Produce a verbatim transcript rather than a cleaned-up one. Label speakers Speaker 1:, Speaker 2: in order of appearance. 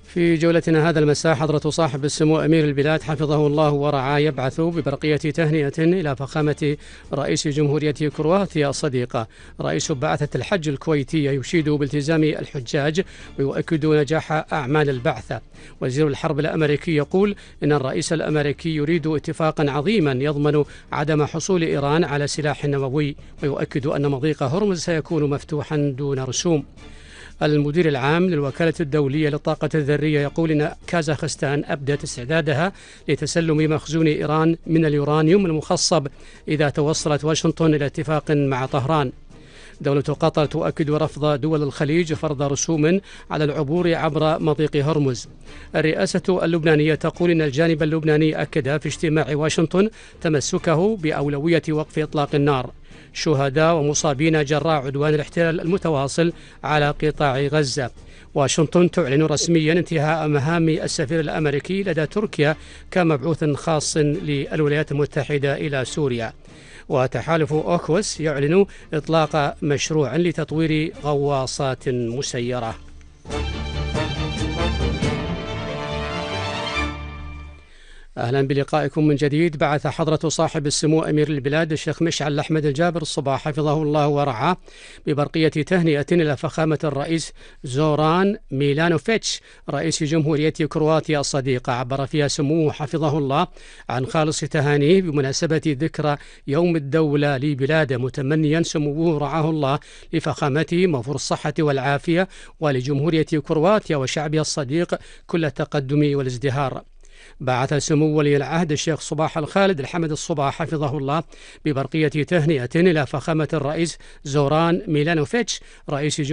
Speaker 1: في جولتنا هذا المساء حضرة صاحب السمو أمير البلاد حفظه الله ورعاه يبعث ببرقية تهنئة إلى فخامة رئيس جمهورية كرواتيا الصديقة. رئيس بعثة الحج الكويتية يشيد بالتزام الحجاج ويؤكد نجاح أعمال البعثة. وزير الحرب الأمريكي يقول إن الرئيس الأمريكي يريد اتفاقا عظيما يضمن عدم حصول إيران على سلاح نووي، ويؤكد أن مضيق هرمز سيكون مفتوحا دون رسوم. المدير العام للوكالة الدولية للطاقة الذرية يقول إن كازاخستان أبدت استعدادها لتسلم مخزون إيران من اليورانيوم المخصب إذا توصلت واشنطن إلى اتفاق مع طهران. دولة قطر تؤكد رفض دول الخليج فرض رسوم على العبور عبر مضيق هرمز. الرئاسة اللبنانية تقول إن الجانب اللبناني أكد في اجتماع واشنطن تمسكه بأولوية وقف إطلاق النار. شهداء ومصابين جراء عدوان الاحتلال المتواصل على قطاع غزة. واشنطن تعلن رسميا انتهاء مهام السفير الأمريكي لدى تركيا كمبعوث خاص للولايات المتحدة إلى سوريا. وتحالف أوكوس يعلن إطلاق مشروع لتطوير غواصات مسيرة. أهلا بلقائكم من جديد. بعث حضرة صاحب السمو أمير البلاد الشيخ مشعل أحمد الجابر الصباح حفظه الله ورعاه ببرقية تهنئة إلى فخامة الرئيس زوران ميلانوفيتش رئيس جمهورية كرواتيا الصديقة. عبر فيها سموه حفظه الله عن خالص تهانيه بمناسبة ذكرى يوم الدولة لبلاده، متمنيا سموه رعاه الله لفخامته موفور الصحة والعافية ولجمهورية كرواتيا وشعبها الصديق كل التقدم والازدهار. بعث سمو ولي العهد الشيخ صباح الخالد الحمد الصباح حفظه الله ببرقية تهنئة إلى فخامة الرئيس زوران ميلانوفيتش رئيس